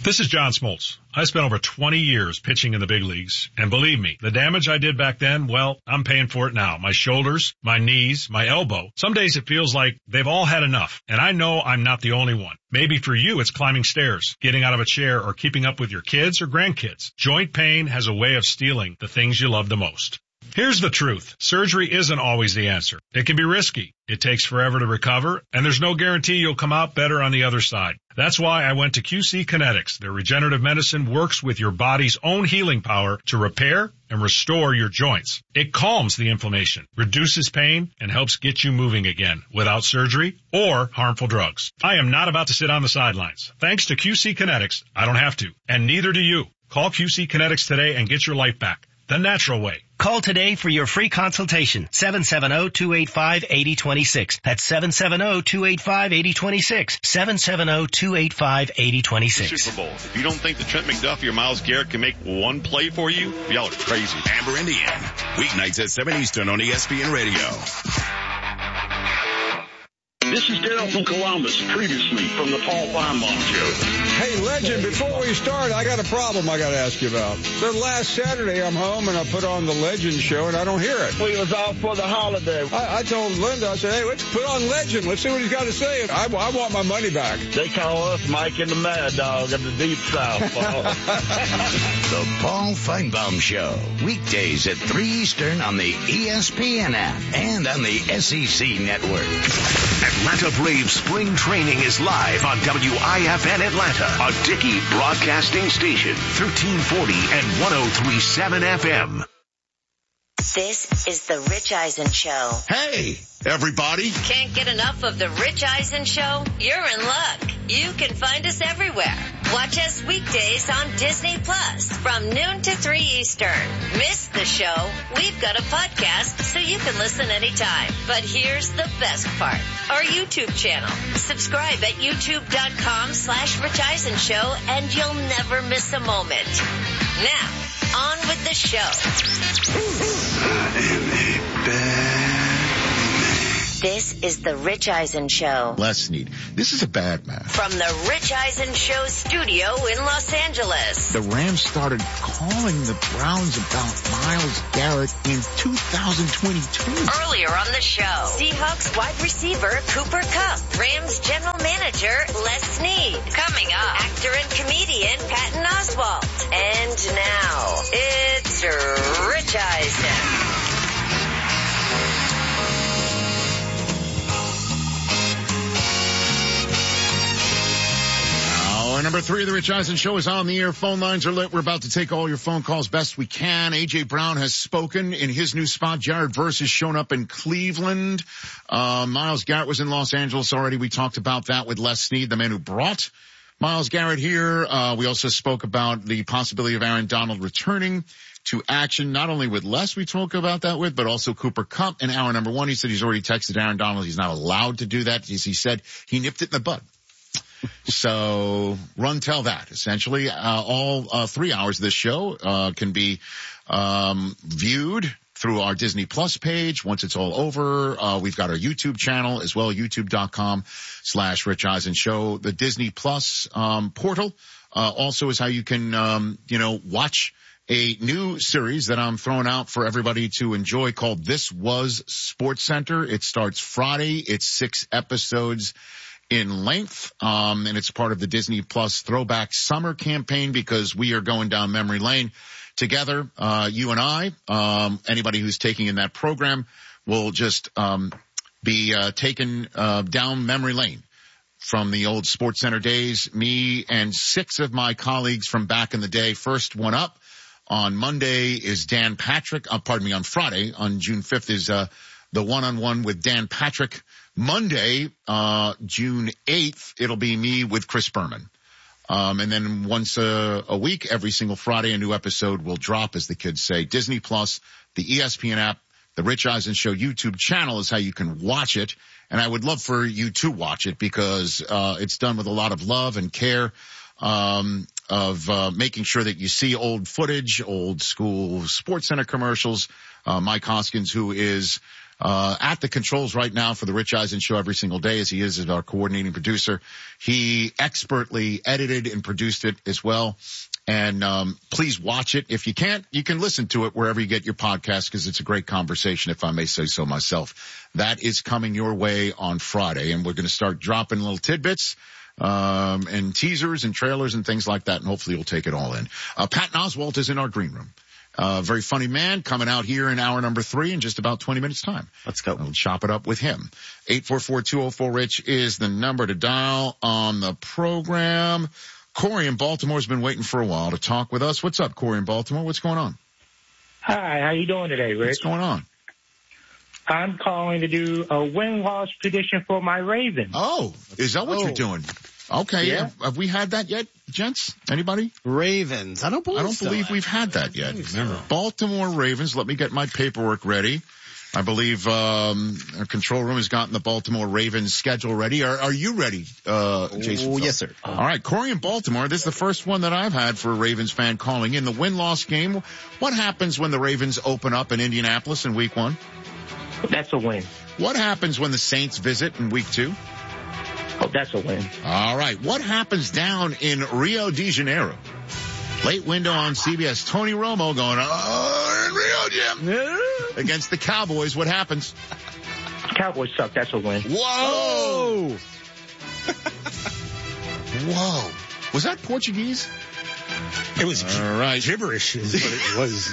This is John Smoltz. I spent over 20 years pitching in the big leagues, and believe me, the damage I did back then, well, I'm paying for it now. My shoulders, my knees, my elbow. Some days it feels like they've all had enough, and I know I'm not the only one. Maybe for you it's climbing stairs, getting out of a chair, or keeping up with your kids or grandkids. Joint pain has a way of stealing the things you love the most. Here's the truth. Surgery isn't always the answer. It can be risky. It takes forever to recover, and there's no guarantee you'll come out better on the other side. That's why I went to QC Kinetics. Their regenerative medicine works with your body's own healing power to repair and restore your joints. It calms the inflammation, reduces pain, and helps get you moving again without surgery or harmful drugs. I am not about to sit on the sidelines. Thanks to QC Kinetics, I don't have to, and neither do you. Call QC Kinetics today and get your life back the natural way. Call today for your free consultation. 770-285-8026. That's 770-285-8026. 770-285-8026. Super Bowl. If you don't think that Trent McDuffie or Myles Garrett can make one play for you, y'all are crazy. Amber Indian. Weeknights at 7 Eastern on ESPN Radio. This is Daryl from Columbus, previously from the Paul Feinbaum Show. Hey, Legend, before we start, I got a problem I got to ask you about. So last Saturday, I'm home, and I put on the Legend show, and I don't hear it. We was off for the holiday. I told Linda, I said, hey, let's put on Legend. Let's see what he's got to say. I want my money back. They call us Mike and the Mad Dog of the Deep South. The Paul Feinbaum Show. Weekdays at 3 Eastern on the ESPN app and on the SEC network. Atlanta Braves spring training is live on WIFN Atlanta, a Dickey broadcasting station, 1340 and 103.7 FM. This is the Rich Eisen Show. Hey, everybody. Can't get enough of the Rich Eisen Show? You're in luck. You can find us everywhere. Watch us weekdays on Disney Plus from noon to 3 Eastern. Miss the show? We've got a podcast so you can listen anytime. But here's the best part. Our YouTube channel. Subscribe at youtube.com/Rich Eisen Show and you'll never miss a moment. Now, on with the show. I am a bad man. This is the Rich Eisen Show. Les Snead. This is a bad man. From the Rich Eisen Show studio in Los Angeles. The Rams started calling the Browns about Myles Garrett in 2022. Earlier on the show, Seahawks wide receiver Cooper Kupp, Rams general manager Les Snead. Coming up, actor and comedian Patton Oswalt. And now, it's Rich Eisen. Hour number 3 of the Rich Eisen Show is on the air. Phone lines are lit. We're about to take all your phone calls best we can. A.J. Brown has spoken in his new spot. Jared Verse has shown up in Cleveland. Myles Garrett was in Los Angeles already. We talked about that with Les Snead, the man who brought Myles Garrett here. We also spoke about the possibility of Aaron Donald returning to action. Not only with Les we talk about that with, but also Cooper Kupp in hour number 1. He said he's already texted Aaron Donald. He's not allowed to do that. He said he nipped it in the bud. So run tell that. Essentially, all 3 hours of this show can be viewed through our Disney Plus page. Once it's all over, we've got our YouTube channel as well, youtube.com/Rich Eisen Show. The Disney Plus portal also is how you can watch a new series that I'm throwing out for everybody to enjoy called This Was SportsCenter. It starts Friday. It's 6 episodes in length, and it's part of the Disney Plus Throwback Summer campaign because we are going down memory lane together. You and I, anybody who's taking in that program will just be taken down memory lane from the old SportsCenter days. Me and 6 of my colleagues from back in the day. First one up on Monday is Dan Patrick. On Friday, on June 5th, is the one-on-one with Dan Patrick. Monday, June 8th, it'll be me with Chris Berman. And then once a week, every single Friday, a new episode will drop, as the kids say. Disney Plus, the ESPN app, the Rich Eisen Show YouTube channel is how you can watch it. And I would love for you to watch it because it's done with a lot of love and care of making sure that you see old footage, old school SportsCenter commercials. Mike Hoskins, who is at the controls right now for the Rich Eisen Show every single day, as he is as our coordinating producer. He expertly edited and produced it as well. And please watch it. If you can't, you can listen to it wherever you get your podcast, because it's a great conversation, if I may say so myself. That is coming your way on Friday, and we're going to start dropping little tidbits and teasers and trailers and things like that, and hopefully you'll take it all in. Patton Oswalt is in our green room. Very funny man, coming out here in hour number 3 in just about 20 minutes time. Let's go. We'll chop it up with him. 844-204-RICH is the number to dial on the program. Corey in Baltimore has been waiting for a while to talk with us. What's up, Corey in Baltimore? What's going on? Hi, how you doing today, Rich? What's going on? I'm calling to do a win-loss prediction for my Ravens. Oh, is that what you're doing? Okay, yeah. Have we had that yet, gents? Anybody? Ravens. I don't believe we've had that yet. Baltimore Ravens. Let me get my paperwork ready. I believe our control room has gotten the Baltimore Ravens schedule ready. Are you ready, Jason? Oh, yes, sir. All right, Corey in Baltimore. This is the first one that I've had for a Ravens fan calling in. The win-loss game. What happens when the Ravens open up in Indianapolis in week 1? That's a win. What happens when the Saints visit in week 2? Oh, that's a win. All right. What happens down in Rio de Janeiro? Late window on CBS. Tony Romo going, in Rio, Jim. Against the Cowboys. What happens? Cowboys suck. That's a win. Whoa. Whoa. Was that Portuguese? It was all right. gibberish is what it was.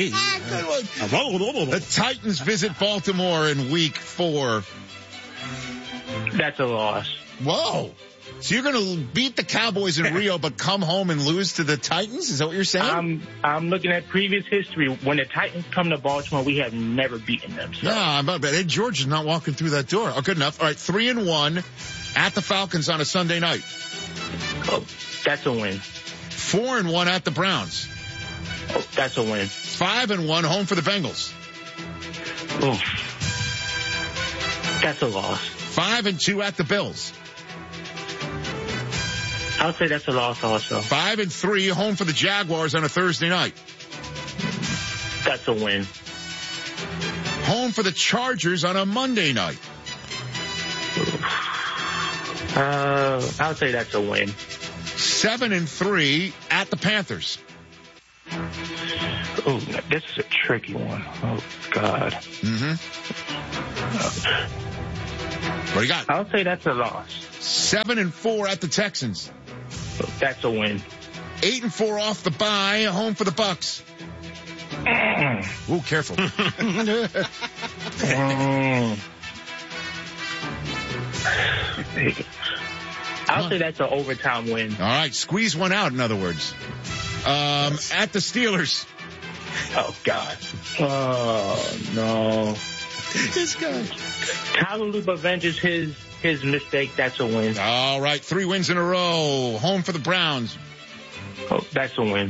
The Titans visit Baltimore in week 4. That's a loss. Whoa. So you're going to beat the Cowboys in Rio, but come home and lose to the Titans? Is that what you're saying? I'm looking at previous history. When the Titans come to Baltimore, we have never beaten them. So. No, but Ed George is not walking through that door. Oh, good enough. All right, 3-1 at the Falcons on a Sunday night. Oh, that's a win. 4-1 at the Browns. Oh, that's a win. 5-1 home for the Bengals. Oof. That's a loss. 5-2 at the Bills. I'll say that's a loss also. 5-3 home for the Jaguars on a Thursday night. That's a win. Home for the Chargers on a Monday night. I'll say that's a win. 7-3 at the Panthers. Oh, this is a tricky one. Oh, God. What do you got? I'll say that's a loss. 7-4 at the Texans. That's a win. 8-4 off the bye, home for the Bucks. Ooh, careful. I'll say that's an overtime win. All right, squeeze one out, in other words. At the Steelers. Oh, God. Oh, no. This guy. Tyler Loop avenges his mistake. That's a win. All right, 3 wins in a row. Home for the Browns. Oh, that's a win.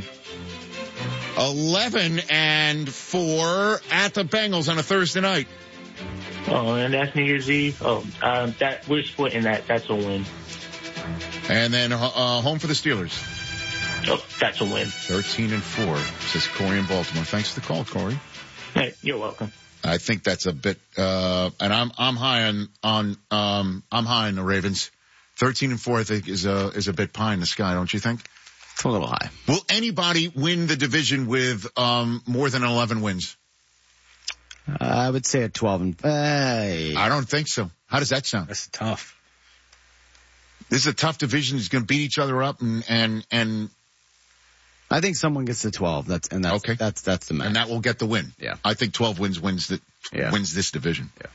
11-4 at the Bengals on a Thursday night. Oh, and that's New Year's Eve. Oh, we're splitting that. That's a win. And then home for the Steelers. Oh, that's a win. 13-4, says Corey in Baltimore. Thanks for the call, Corey. Hey, you're welcome. I think that's a bit, and I'm high on I'm high on the Ravens. 13-4, I think, is a bit pie in the sky, don't you think? It's a little high. Will anybody win the division with more than 11 wins? I would say a 12. I don't think so. How does that sound? That's tough. This is a tough division. It's going to beat each other up, and I think someone gets to 12. That's okay. That's the match, and that will get the win. Yeah, I think 12 wins wins this division. Yeah.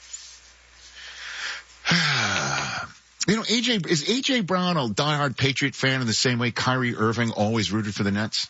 You know, is AJ Brown a diehard Patriot fan in the same way Kyrie Irving always rooted for the Nets?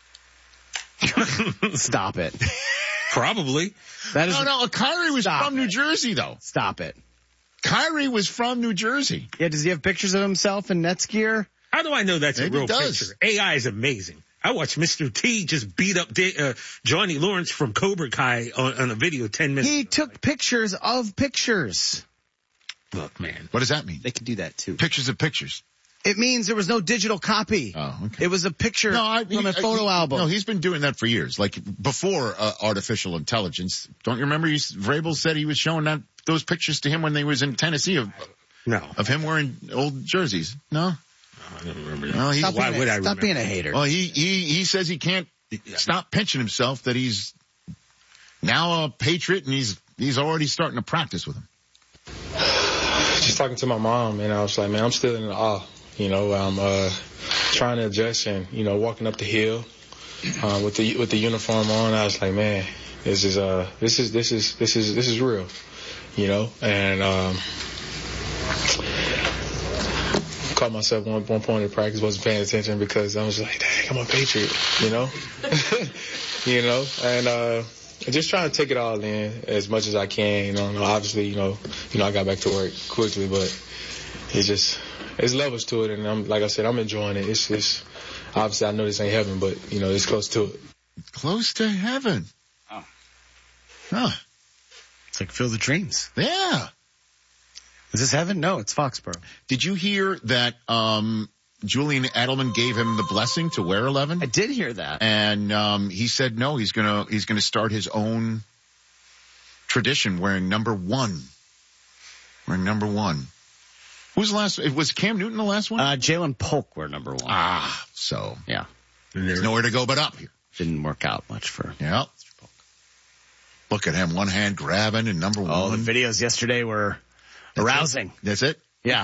Stop it. Probably. No. Kyrie was from New Jersey, though. Stop it. Kyrie was from New Jersey. Yeah, does he have pictures of himself in Nets gear? How do I know that's Maybe a real picture? AI is amazing. I watched Mr. T just beat up Johnny Lawrence from Cobra Kai on a video 10 minutes He ago. took pictures of pictures. Look, man. What does that mean? They could do that, too. Pictures of pictures. It means there was no digital copy. Oh, okay. It was a picture from a photo album. No, he's been doing that for years, like before artificial intelligence. Don't you remember? Vrabel said he was showing those pictures to him when they was in Tennessee of him wearing old jerseys. No, I don't remember that. No, Why would I remember? Stop being a hater. Well, he says he can't stop pinching himself that he's now a Patriot and he's already starting to practice with him. Just talking to my mom, and I was like, man, I'm still in awe. You know, I'm trying to adjust and, you know, walking up the hill with the uniform on. I was like, man, this is real, you know. And caught myself one point in practice, wasn't paying attention because I was like, dang, I'm a Patriot, you know. You know, and just trying to take it all in as much as I can. You know, obviously, you know, I got back to work quickly, but it's levels to it, and like I said, I'm enjoying it. It's obviously I know this ain't heaven, but you know, it's close to it. Close to heaven. Oh. Huh. It's like Field of Dreams. Yeah. Is this heaven? No, it's Foxborough. Did you hear that Julian Edelman gave him the blessing to wear 11? I did hear that. And he said no, he's gonna start his own tradition wearing number 1. Wearing number 1. Who's the last? Was Cam Newton the last one? Jalen Polk were number 1. So yeah, there's nowhere to go but up here. Didn't work out much for. Yeah. Look at him, one hand grabbing and number 1. Oh, the videos yesterday were arousing. That's it? Yeah.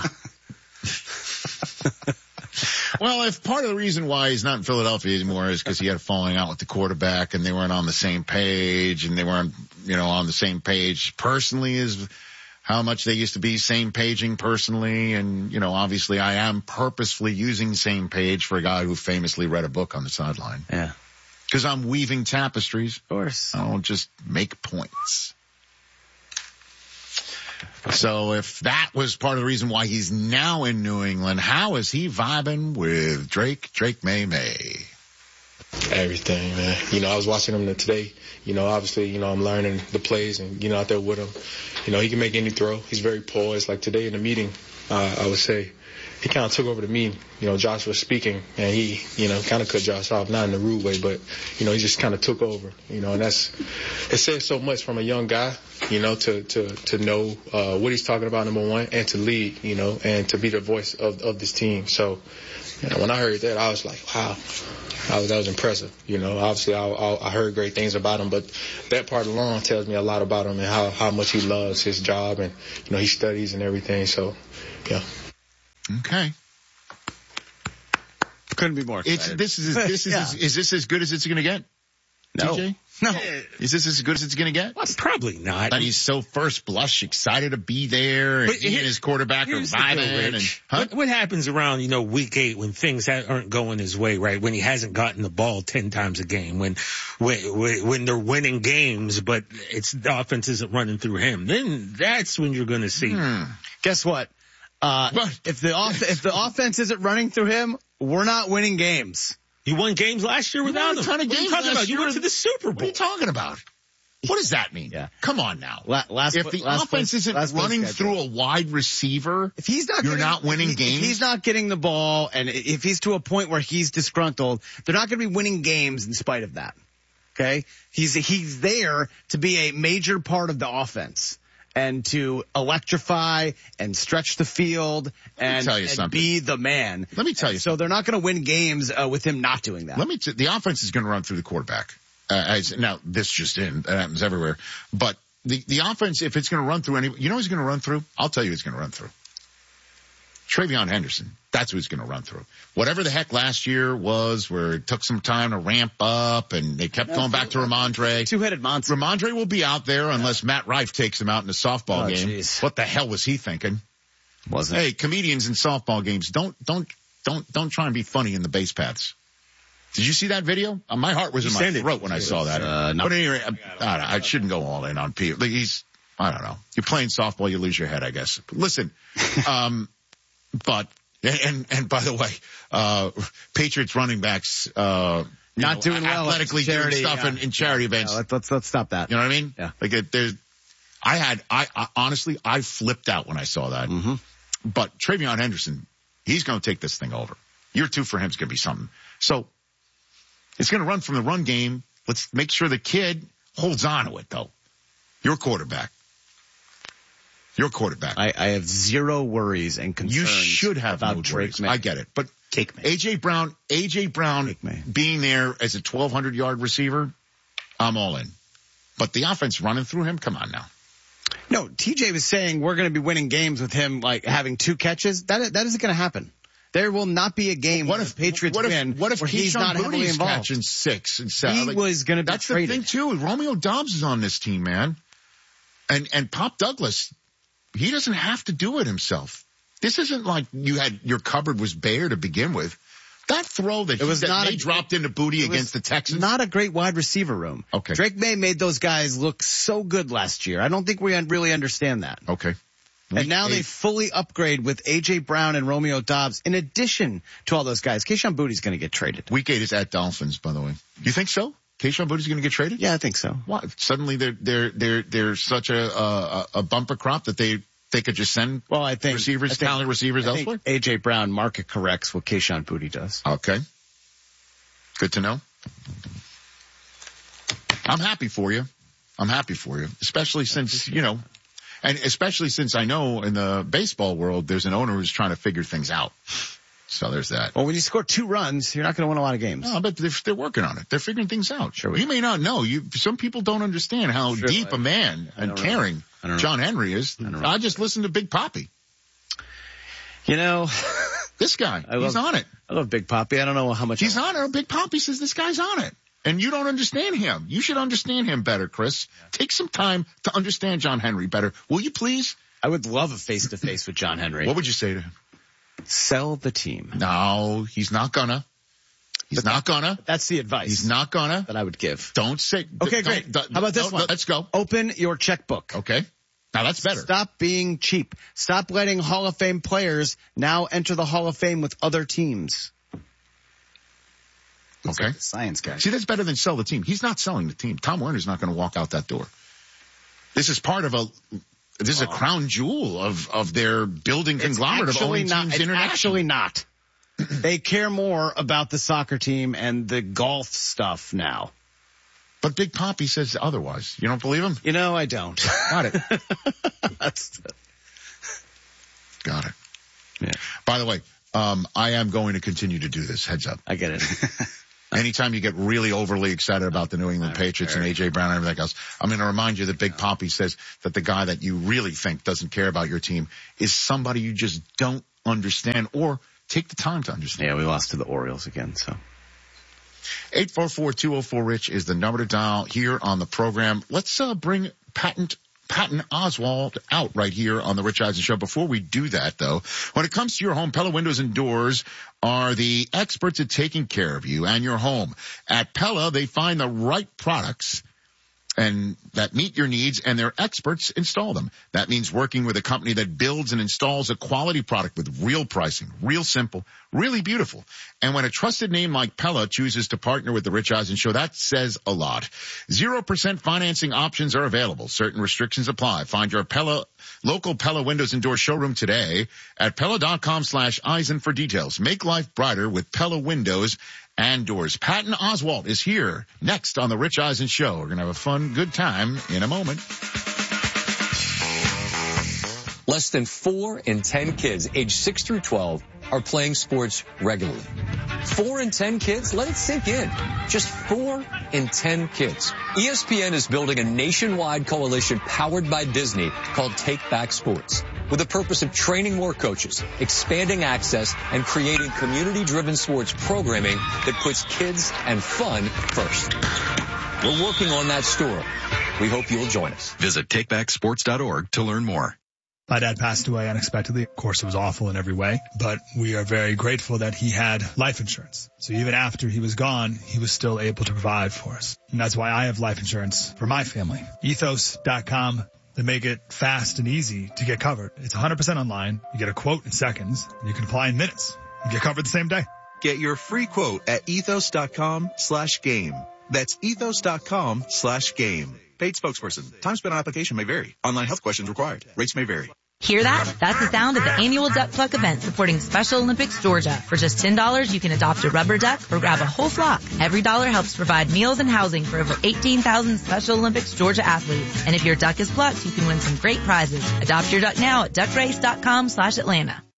Well, if part of the reason why he's not in Philadelphia anymore is because he had a falling out with the quarterback and they weren't on the same page and they weren't, you know, on the same page personally as how much they used to be same paging personally. And, you know, obviously I am purposefully using same page for a guy who famously read a book on the sideline. Yeah. Because I'm weaving tapestries. Of course. I don't just make points. So if that was part of the reason why he's now in New England, how is he vibing with Drake May? Everything, man. You know, I was watching him today. You know, obviously, you know, I'm learning the plays and, you know, out there with him. You know, he can make any throw. He's very poised. Like today in the meeting, I would say he kind of took over the meeting. You know, Josh was speaking and he, you know, kind of cut Josh off, not in a rude way, but, you know, he just kind of took over, you know, and it says so much from a young guy, you know, to know, what he's talking about, number one, and to lead, you know, and to be the voice of this team. So, you know, when I heard that, I was like, wow. That was impressive. You know, obviously I heard great things about him, but that part alone tells me a lot about him and how much he loves his job and, you know, he studies and everything. So, yeah. Okay. Couldn't be more excited. Is this as good as it's going to get? No. TJ? No. Is this as good as it's going to get? Well, probably not. But he's so first blush excited to be there, and he and his quarterback are vibing. What happens around, you know, week 8 when things aren't going his way, right? When he hasn't gotten the ball 10 times a game, when they're winning games, but the offense isn't running through him, then that's when you're going to see. Guess what? If the offense isn't running through him, we're not winning games. You won games last year without him. A ton of games what are you talking about? last year. You went to the Super Bowl. What are you talking about? What does that mean? Yeah. Come on now. If the offense isn't running through a wide receiver, if he's not, you're not winning games. If he's not getting the ball, and if he's to a point where he's disgruntled, they're not going to be winning games in spite of that. Okay, he's there to be a major part of the offense and to electrify and stretch the field and be the man. Let me tell you. So they're not going to win games with him not doing that. The offense is going to run through the quarterback. Now this just that happens everywhere. But the offense, if it's going to run through you know who's going to run through? I'll tell you who's going to run through. TreVeyon Henderson. That's who he's going to run through. Whatever the heck last year was where it took some time to ramp up and they kept going back to Ramondre. Two-headed monster. Ramondre will be out there unless Matt Rife takes him out in a softball game. Geez. What the hell was he thinking? Wasn't. Hey, comedians in softball games, don't try and be funny in the base paths. Did you see that video? My heart was in my throat when I saw that. No. But anyway, I shouldn't go all in on Pete. I don't know. You're playing softball, you lose your head, I guess. But listen, but, and by the way, Patriots running backs, not doing well athletically doing stuff in charity events. Yeah, let's stop that. You know what I mean? Yeah. Like I honestly, I flipped out when I saw that. Mm-hmm. But TreVeyon Henderson, He's going to take this thing over. Year 2 for him is going to be something. So it's going to run from the run game. Let's make sure the kid holds on to it, though. Your quarterback. I have zero worries and concerns. You should have about no Drake worries. May. I get it. But Drake May. AJ Brown being there as a 1,200-yard receiver, I'm all in. But the offense running through him, come on now. No, TJ was saying we're going to be winning games with him like having 2 catches. That isn't going to happen. There will not be a game where the Patriots win where he's not heavily involved. Catching 6 and 7? He was going to be That's traded. The thing too. Romeo Doubs is on this team, man. And Pop Douglas, he doesn't have to do it himself. This isn't like your cupboard was bare to begin with. That throw that they dropped into Booty against the Texans. Not a great wide receiver room. Okay. Drake May made those guys look so good last year. I don't think we really understand that. Okay. And now they fully upgrade with A.J. Brown and Romeo Doubs in addition to all those guys. Kayshon Bouttey's going to get traded. Week 8 is at Dolphins, by the way. You think so? Kayshon Boutte's going to get traded? Yeah, I think so. Why? Suddenly they're such a bumper crop that they could just send talented receivers elsewhere? A.J. Brown market corrects what Kayshon Boutte does. Okay. Good to know. I'm happy for you. Especially since, and especially since I know in the baseball world, there's an owner who's trying to figure things out. So there's that. Well, when you score 2 runs, you're not going to win a lot of games. No, but they're working on it. They're figuring things out. Sure. You may not know. Some people don't understand how deep a man and caring John Henry is. I just listened to Big Papi. This guy, he's on it. I love Big Papi. I don't know how much he's on it. Big Papi says this guy's on it. And you don't understand him. You should understand him better, Chris. Yeah. Take some time to understand John Henry better. Will you please? I would love a face-to-face with John Henry. What would you say to him? Sell the team. No, he's not gonna. He's not gonna. That's the advice. He's not gonna. That I would give. Don't say. Okay, great. How about this one? Let's go. Open your checkbook. Okay. Now that's better. Stop being cheap. Stop letting Hall of Fame players now enter the Hall of Fame with other teams. Okay. Like science guy. See, that's better than sell the team. He's not selling the team. Tom Werner's not going to walk out that door. This is part of a crown jewel of their building conglomerate of owning teams internationally. It's actually not. They care more about the soccer team and the golf stuff now. But Big Papi says otherwise. You don't believe him? I don't. Got it. Got it. Yeah. By the way, I am going to continue to do this. Heads up. I get it. Anytime you get really overly excited about the New England Patriots and A.J. Brown and everything else, I'm going to remind you that Big Papi says that the guy that you really think doesn't care about your team is somebody you just don't understand or take the time to understand. Yeah, we lost to the Orioles again, so. 844-204-RICH is the number to dial here on the program. Let's bring Patton Oswalt out right here on the Rich Eisen Show. Before we do that, though, when it comes to your home, Pella Windows and Doors are the experts at taking care of you and your home. At Pella, they find the right products and that meet your needs, and their experts install them. That means working with a company that builds and installs a quality product with real pricing, real simple, really beautiful. And when a trusted name like Pella chooses to partner with the Rich Eisen Show, that says a lot. 0% financing options are available. Certain restrictions apply. Find your local Pella Windows and Door showroom today at Pella.com/Eisen for details. Make life brighter with Pella Windows and Doors. Patton Oswalt is here next on the Rich Eisen Show. We're going to have a fun, good time in a moment. Less than 4 in 10 kids aged 6 through 12 are playing sports regularly. 4 in 10 kids? Let it sink in. Just 4 in 10 kids. ESPN is building a nationwide coalition powered by Disney called Take Back Sports, with the purpose of training more coaches, expanding access, and creating community-driven sports programming that puts kids and fun first. We're working on that story. We hope you'll join us. Visit takebacksports.org to learn more. My dad passed away unexpectedly. Of course, it was awful in every way, but we are very grateful that he had life insurance. So even after he was gone, he was still able to provide for us. And that's why I have life insurance for my family. Ethos.com. They make it fast and easy to get covered. It's 100% online. You get a quote in seconds, and you can apply in minutes. You get covered the same day. Get your free quote at ethos.com/game. That's ethos.com/game. Paid spokesperson. Time spent on application may vary. Online health questions required. Rates may vary. Hear that? That's the sound of the annual Duck Pluck event supporting Special Olympics Georgia. For just $10, you can adopt a rubber duck or grab a whole flock. Every dollar helps provide meals and housing for over 18,000 Special Olympics Georgia athletes. And if your duck is plucked, you can win some great prizes. Adopt your duck now at duckrace.com/Atlanta.